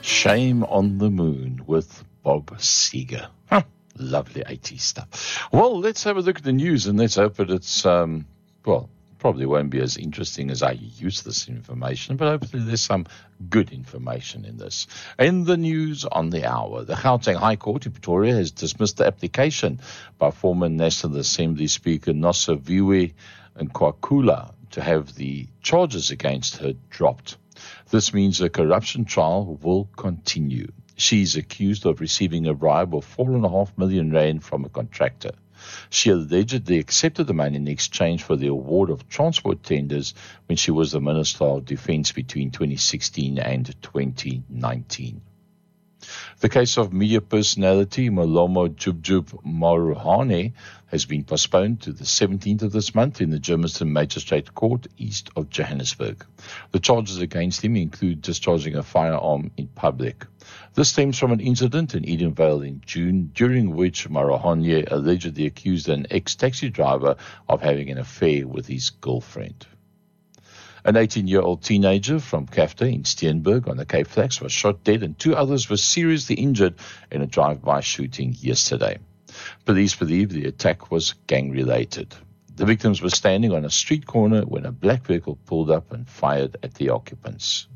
Shame on the Moon with Bob Seger. Lovely 80s stuff. Well, let's have a look at the news, and let's hope that it's, probably won't be as interesting as I use this information, but hopefully there's some good information in this. In the news on the hour, the Gauteng High Court in Pretoria has dismissed the application by former National Assembly Speaker Nosiviwe Nkwakula to have the charges against her dropped. This means the corruption trial will continue. She is accused of receiving a bribe of 4.5 million rand from a contractor. She allegedly accepted the money in exchange for the award of transport tenders when she was the Minister of Defence between 2016 and 2019. The case of media personality Malomo Jubjub Maruhane has been postponed to the 17th of this month in the Germiston Magistrate Court east of Johannesburg. The charges against him include discharging a firearm in public. This stems from an incident in Edenvale in June, during which Maruhane allegedly accused an ex-taxi driver of having an affair with his girlfriend. An 18-year-old teenager from Kafta in Steenberg on the Cape Flats was shot dead and 2 others were seriously injured in a drive-by shooting yesterday. Police believe the attack was gang-related. The victims were standing on a street corner when a black vehicle pulled up and fired at the occupants.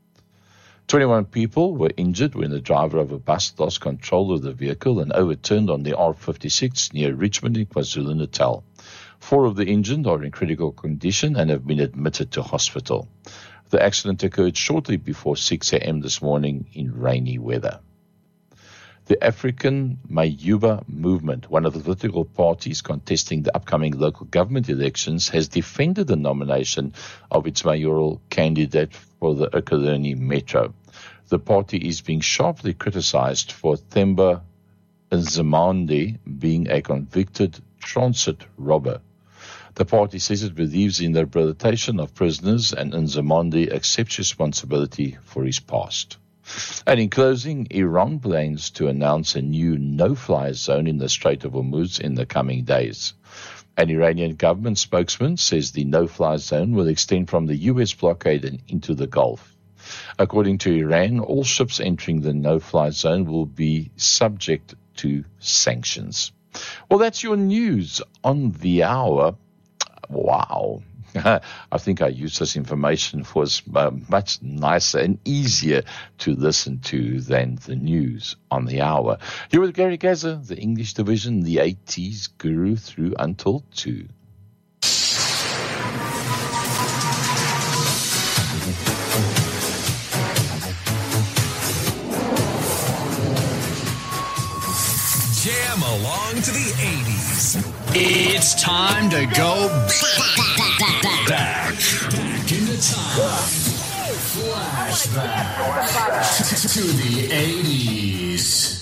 21 people were injured when the driver of a bus lost control of the vehicle and overturned on the R56 near Richmond in KwaZulu-Natal. 4 of the injured are in critical condition and have been admitted to hospital. The accident occurred shortly before 6 a.m. this morning in rainy weather. The African Mayuba movement, one of the political parties contesting the upcoming local government elections, has defended the nomination of its mayoral candidate for the Ekurhuleni Metro. The party is being sharply criticized for Themba Nzimande being a convicted transit robber. The party says it believes in the rehabilitation of prisoners and Nzimande accepts responsibility for his past. And in closing, Iran plans to announce a new no-fly zone in the Strait of Hormuz in the coming days. An Iranian government spokesman says the no-fly zone will extend from the U.S. blockade and into the Gulf. According to Iran, all ships entering the no-fly zone will be subject to sanctions. Well, that's your news on the hour. Wow. I think I used this information for much nicer and easier to listen to than the news on the hour. Here with Gary Gaza, the English division, the 80s guru through until 2. Jam along to the 80s. It's time to go back into time. Flashback to the 80s.